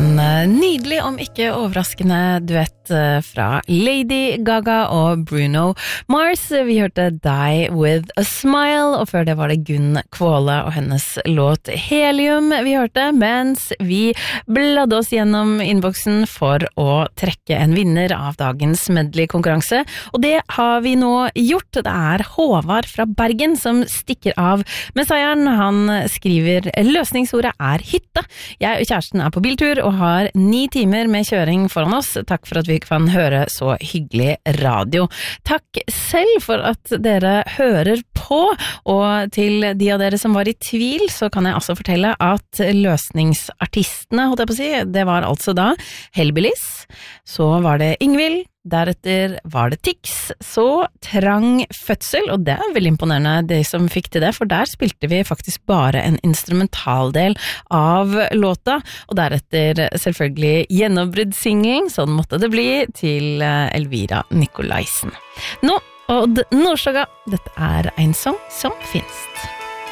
nydelig, om ikke overraskende duett fra Lady Gaga og Bruno Mars. Vi hørte Die With A Smile, og før det var det Gunn Kvåle og hennes låt Helium vi hørte, mens vi bladde oss gjennom innboksen for å trekke en vinner av dagens medley-konkurranse. Og det har vi nå gjort. Det er Håvard fra Bergen som stikker av med seieren. Han skriver: løsningsordet er hytte. Jeg og kjæresten er på biltur og har 9 timer med kjøring foran oss. Takk for at vi kan høre så hyggelig radio. Takk selv for at dere hører på, og til de av dere som var i tvil, så kan jeg altså fortelle at løsningsartistene, holdt jeg på å si, det var altså da Hellbillies, så var det Ingvild, deretter var det Tix, så Trang Fødsel, og det er veldig imponerende de som fikk til det, for der spilte vi faktisk bare en instrumentaldel av låta, og deretter selvfølgelig gjennombruddssingling, sånn måtte det bli, til Elvira Nikolaisen. Nå, Odd Nordstoga, dette er en sang som finnes.